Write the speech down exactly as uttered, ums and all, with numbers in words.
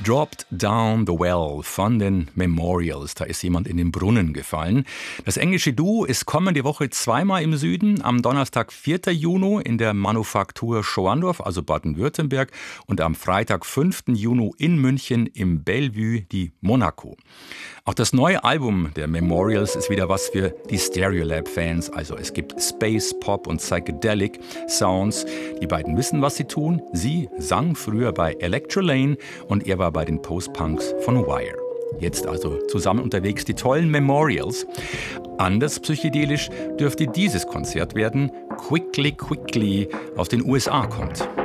Dropped Down the Well von den Memorials. Da ist jemand in den Brunnen gefallen. Das englische Duo ist kommende Woche zweimal im Süden. Am Donnerstag, vierten Juni in der Manufaktur Schorndorf, also Baden-Württemberg. Und am Freitag, fünften Juni in München im Bellevue, die Monaco. Auch das neue Album der Memorials ist wieder was für die Stereolab-Fans. Also es gibt Space, Pop und Psychedelic Sounds. Die beiden wissen, was sie tun. Sie sang früher bei Electrolane und er war bei den Post-Punks von Wire. Jetzt also zusammen unterwegs die tollen Memorials. Anders psychedelisch dürfte dieses Konzert werden. Quickly, Quickly aus den U S A kommt.